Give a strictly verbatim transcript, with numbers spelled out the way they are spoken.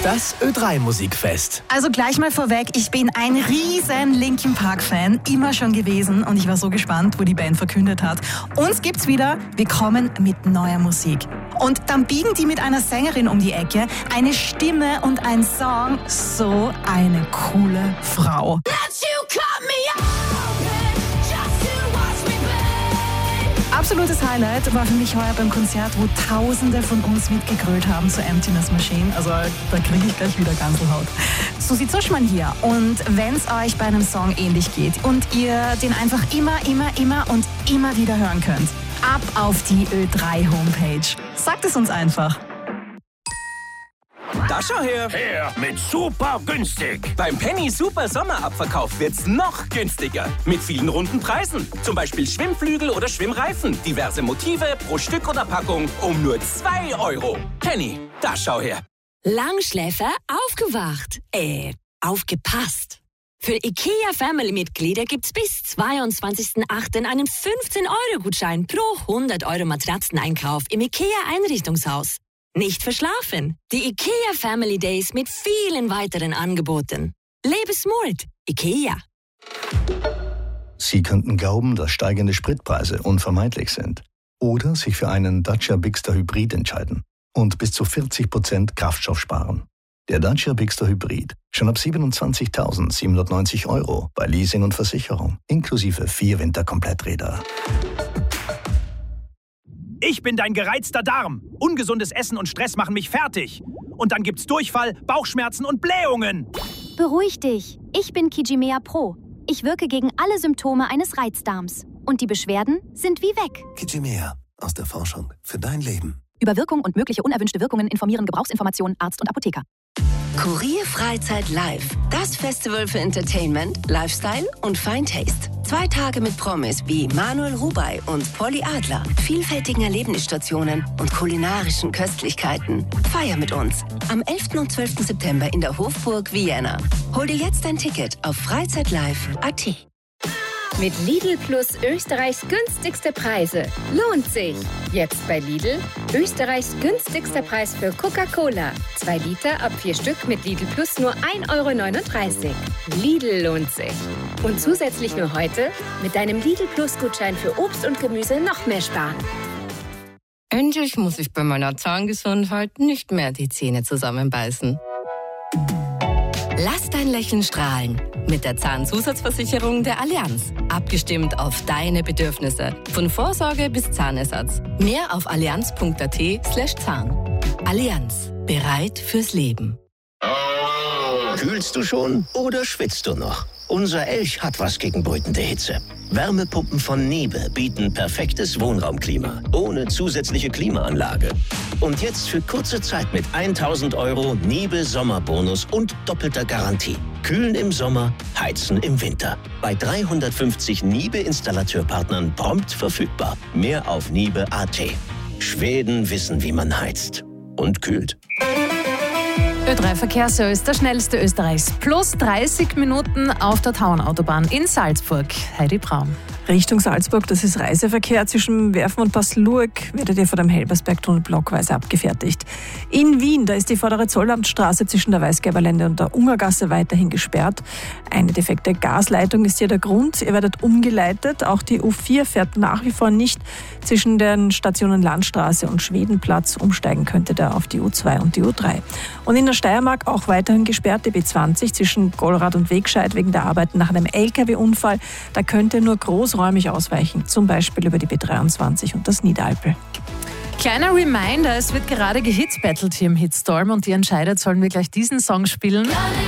Das Ö drei Musikfest. Also gleich mal vorweg, ich bin ein riesen Linkin Park Fan, immer schon gewesen und ich war so gespannt, wo die Band verkündet hat. Uns gibt's wieder, wir kommen mit neuer Musik. Und dann biegen die mit einer Sängerin um die Ecke, eine Stimme und ein Song, so eine coole Frau. Absolutes Highlight war für mich heuer beim Konzert, wo Tausende von uns mitgegrölt haben zur Emptiness Machine. Also da kriege ich gleich wieder Gänsehaut. Susi Zuschmann hier. Und wenn es euch bei einem Song ähnlich geht und ihr den einfach immer, immer, immer und immer wieder hören könnt, ab auf die Ö drei Homepage. Sagt es uns einfach. Da schau her. Her mit super günstig. Beim Penny Super Sommerabverkauf wird's noch günstiger. Mit vielen runden Preisen. Zum Beispiel Schwimmflügel oder Schwimmreifen. Diverse Motive pro Stück oder Packung um nur zwei Euro. Penny, da schau her. Langschläfer aufgewacht. Äh, aufgepasst. Für IKEA Family-Mitglieder gibt's bis zweiundzwanzigsten achten einen fünfzehn Euro Gutschein pro hundert Euro Matratzeneinkauf im IKEA Einrichtungshaus. Nicht verschlafen. Die IKEA Family Days mit vielen weiteren Angeboten. Lebe smart. IKEA. Sie könnten glauben, dass steigende Spritpreise unvermeidlich sind. Oder sich für einen Dacia Bigster Hybrid entscheiden und bis zu vierzig Prozent Kraftstoff sparen. Der Dacia Bigster Hybrid. Schon ab siebenundzwanzigtausendsiebenhundertneunzig Euro bei Leasing und Versicherung. Inklusive vier Winterkompletträder. Ich bin dein gereizter Darm. Ungesundes Essen und Stress machen mich fertig. Und dann gibt's Durchfall, Bauchschmerzen und Blähungen. Beruhig dich. Ich bin Kijimea Pro. Ich wirke gegen alle Symptome eines Reizdarms. Und die Beschwerden sind wie weg. Kijimea. Aus der Forschung für dein Leben. Über Wirkung und mögliche unerwünschte Wirkungen informieren Gebrauchsinformationen Arzt und Apotheker. Kurier Freizeit Live. Das Festival für Entertainment, Lifestyle und Fine Taste. Zwei Tage mit Promis wie Manuel Rubey und Polly Adler, vielfältigen Erlebnisstationen und kulinarischen Köstlichkeiten. Feier mit uns am elften und zwölften September in der Hofburg Vienna. Hol dir jetzt dein Ticket auf freizeitlive punkt at. Mit Lidl Plus Österreichs günstigste Preise. Lohnt sich. Jetzt bei Lidl Österreichs günstigster Preis für Coca-Cola. Zwei Liter ab vier Stück mit Lidl Plus nur ein Euro neununddreißig. Lidl lohnt sich. Und zusätzlich nur heute mit deinem Lidl Plus Gutschein für Obst und Gemüse noch mehr sparen. Endlich muss ich bei meiner Zahngesundheit nicht mehr die Zähne zusammenbeißen. Lass dein Lächeln strahlen. Mit der Zahnzusatzversicherung der Allianz. Abgestimmt auf deine Bedürfnisse. Von Vorsorge bis Zahnersatz. Mehr auf allianz punkt at slash Zahn. Allianz. Bereit fürs Leben. Kühlst du schon oder schwitzt du noch? Unser Elch hat was gegen brütende Hitze. Wärmepumpen von Niebe bieten perfektes Wohnraumklima. Ohne zusätzliche Klimaanlage. Und jetzt für kurze Zeit mit tausend Euro Niebe Sommerbonus und doppelter Garantie. Kühlen im Sommer, heizen im Winter. Bei dreihundertfünfzig Niebe-Installateurpartnern prompt verfügbar. Mehr auf niebe punkt at. Schweden wissen, wie man heizt. Und kühlt. Ö drei Verkehrsservice, der schnellste Österreichs. Plus dreißig Minuten auf der Tauernautobahn in Salzburg. Heidi Braun. Richtung Salzburg, das ist Reiseverkehr zwischen Werfen und Passlurg, werdet ihr vor dem Helbersbergtunnel blockweise abgefertigt. In Wien, da ist die vordere Zollamtstraße zwischen der Weißgerberlände und der Ungergasse weiterhin gesperrt. Eine defekte Gasleitung ist hier der Grund. Ihr werdet umgeleitet. Auch die U vier fährt nach wie vor nicht. Zwischen den Stationen Landstraße und Schwedenplatz umsteigen könnte da auf die U zwei und die U drei. Und in der Steiermark auch weiterhin gesperrt, die B zwanzig zwischen Golrad und Wegscheid wegen der Arbeiten nach einem L K W-Unfall. Da könnte nur großräumig ausweichen, zum Beispiel über die B dreiundzwanzig und das Niederalpel. Kleiner Reminder, es wird gerade gehitzbattelt hier im Hitstorm und die Entscheider sollen wir gleich diesen Song spielen.